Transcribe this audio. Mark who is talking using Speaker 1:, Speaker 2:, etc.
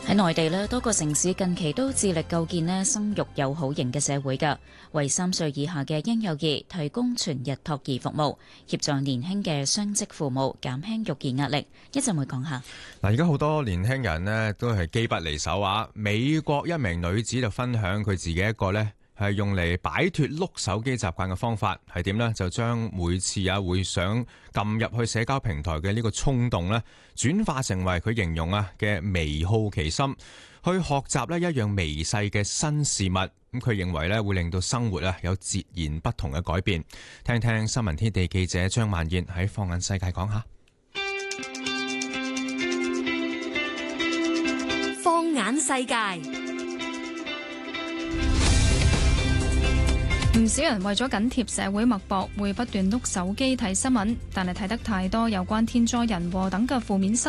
Speaker 1: 喺內地咧，多個城市近期都致力構建咧生育友好型嘅社會㗎，為3歲以下嘅嬰幼兒提供全日托兒服務，協助年輕嘅雙職父母減輕育兒壓力。一陣會講下。
Speaker 2: 嗱，而家好多年輕人呢都係機不離手啊！美國一名女子就分享佢自己一個呢係用嚟擺脫碌手機習慣嘅方法係點呢？就將每次會想撳入去社交平台嘅呢個衝動呢，轉化成為佢形容嘅微好奇心，去學習一樣微細嘅新事物。咁佢認為呢會令到生活有截然不同嘅改變。聽聽新聞天地記者張曼燕喺放眼世界講下。
Speaker 3: 放眼世界。唔少人為咗緊貼社會脈搏，會不斷碌手機睇新聞，但係睇得太多有關天災人禍等嘅負面新